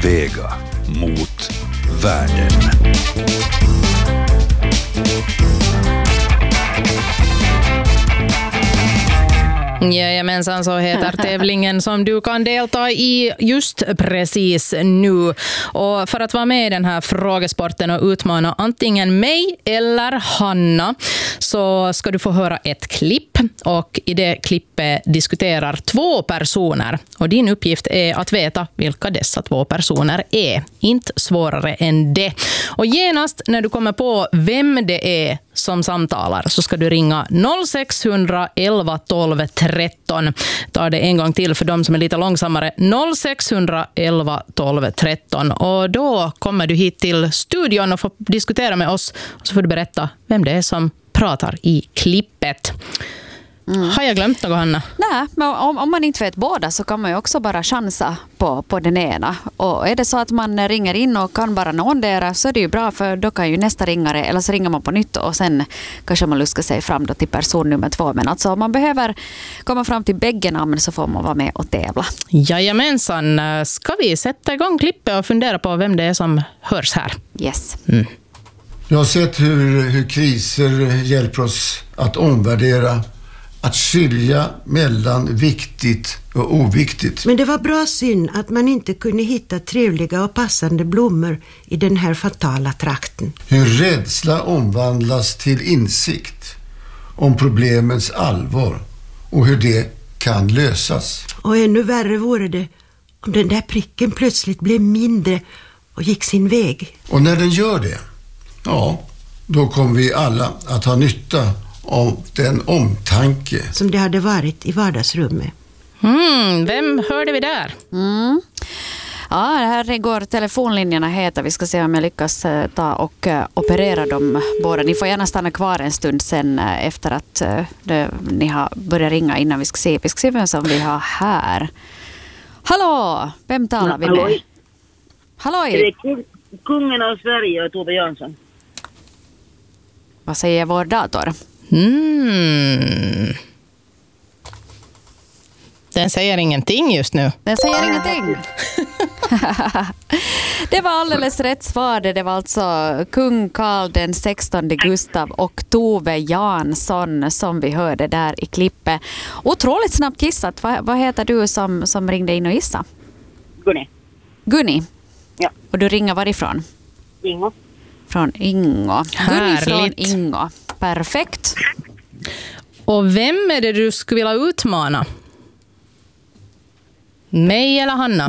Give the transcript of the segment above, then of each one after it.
Vega mot världen. Jajamensan, så heter tävlingen som du kan delta i just precis nu. Och för att vara med i den här frågesporten och utmana antingen mig eller Hanna så ska du få höra ett klipp. Och i det klippet diskuterar 2 personer. Och din uppgift är att veta vilka dessa 2 personer är. Inte svårare än det. Och genast när du kommer på vem det är som samtalar så ska du ringa 0600 11 12 13. Tar det en gång till för de som är lite långsammare. 0600 11 12 13. Och då kommer du hit till studion och får diskutera med oss. Och så får du berätta vem det är som pratar i klippet. Har jag glömt något, Hanna? Nej, men om man inte vet båda så kan man ju också bara chansa på den ena. Och är det så att man ringer in och kan bara någondera så är det ju bra, för då kan ju nästa ringare, eller så ringer man på nytt och sen kanske man luskar sig fram då till person nummer 2. Men alltså om man behöver komma fram till bägge namn så får man vara med och tävla. Jajamensan, ska vi sätta igång klippet och fundera på vem det är som hörs här? Yes. Jag har sett hur kriser hjälper oss att omvärdera, att skilja mellan viktigt och oviktigt. Men det var bra synd att man inte kunde hitta trevliga och passande blommor i den här fatala trakten. Hur rädsla omvandlas till insikt om problemens allvar och hur det kan lösas. Och ännu värre vore det om den där pricken plötsligt blev mindre och gick sin väg. Och när den gör det, ja, då kommer vi alla att ha nytta av den omtanke som det hade varit i vardagsrummet. Vem hörde vi där? Ja, här går telefonlinjerna heta. Vi ska se om jag lyckas ta och operera dem båda. Ni får gärna stanna kvar en stund sen efter att ni har börjat ringa innan vi ska se vem som vi har här. Hallå, vem talar vi med? Halloj. Det är kungen av Sverige och Tove Jansson. Vad säger vår dator? Den säger ingenting just nu. Den säger ingenting. Det var alldeles rätt svar. Det var alltså kung Karl den 16 Gustav och Tove Jansson som vi hörde där i klippet. Otroligt snabbt gissat. Vad heter du som ringde in och gissa? Gunni. Ja. Och du ringer varifrån? Ingo. Från Ingo. Gunni från Ingo. Perfekt. Och vem är det du skulle vilja utmana? Mig eller Hanna?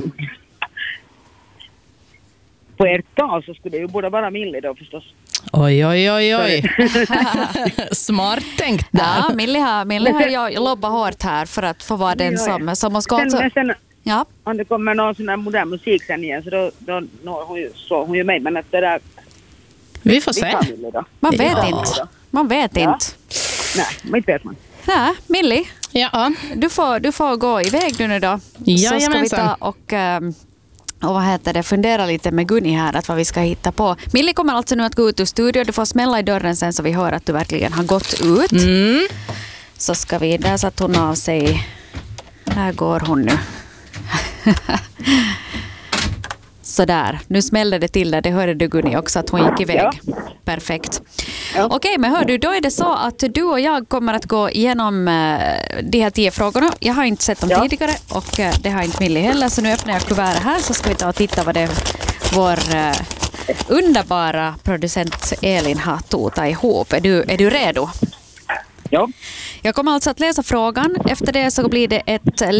På ert tal så skulle det ju borde vara Millie då förstås. Oj. Smart tänkt där. Ja, Millie har jag lobbat hårt här för att få vara den som måste alltså... Sen, ja. Om det kommer någon sån där modern musik sen igen så då når hon ju mig. Men att det där... Vi får se. Man vet inte. Nej, men inte vet man. Ja, Millie. Ja. Du får gå iväg nu då. Så ska vi ta och fundera lite med Gunni här att vad vi ska hitta på. Millie kommer alltså nu att gå ut ur studion. Du får smälla i dörren sen så vi hör att du verkligen har gått ut. Så ska vi, där satt hon av sig. Där går hon nu. Sådär, nu smällde det till det hörde du Gunni också att hon gick iväg. Ja. Perfekt. Ja. Okej, men hör du, då är det så att du och jag kommer att gå igenom de här 10 frågorna. Jag har inte sett dem tidigare och det har inte Millie heller, så nu öppnar jag kuvertet här så ska vi ta och titta vad det vår underbara producent Elin har totat ihop. Är du redo? Ja. Jag kommer alltså att läsa frågan. Efter det så blir det en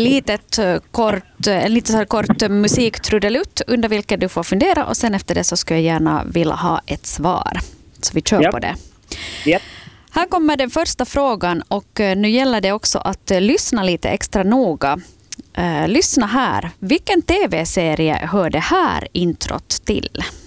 lite kort musiktrudelutt under vilken du får fundera och sen efter det så ska jag gärna vilja ha ett svar. Så vi kör på det. Yep. Här kommer den första frågan och nu gäller det också att lyssna lite extra noga. Lyssna här. Vilken tv-serie hör det här introt till?